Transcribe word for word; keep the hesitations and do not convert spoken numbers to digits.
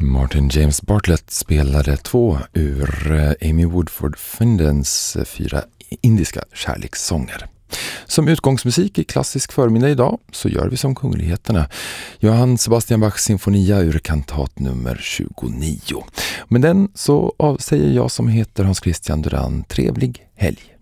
Martin James Bartlett spelade två ur Amy Woodford Findens fyra indiska kärlekssånger. Som utgångsmusik i klassisk förmiddag idag så gör vi som kungligheterna. Johann Sebastian Bachs sinfonia ur kantat nummer tjugonio. Men den så avsäger jag som heter Hans Christian Duran. Trevlig helg!